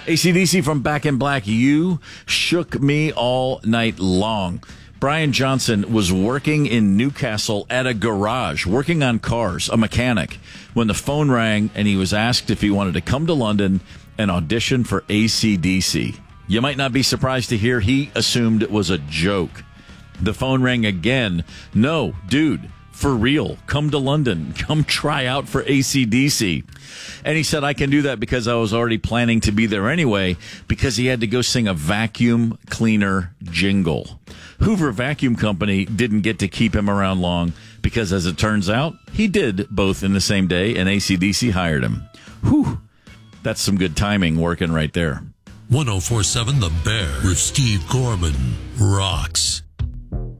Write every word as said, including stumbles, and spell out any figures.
A C D C from Back in Black. You shook me all night long. Brian Johnson was working in Newcastle at a garage, working on cars, a mechanic, when the phone rang and he was asked if he wanted to come to London and audition for A C D C. You might not be surprised to hear he assumed it was a joke. The phone rang again. No, dude, for real, come to London. Come try out for A C D C. And he said, I can do that because I was already planning to be there anyway, because he had to go sing a vacuum cleaner jingle. Hoover Vacuum Company didn't get to keep him around long because, as it turns out, he did both in the same day, and A C D C hired him. Whew, that's some good timing working right there. one oh four point seven The Bear with Steve Gorman rocks.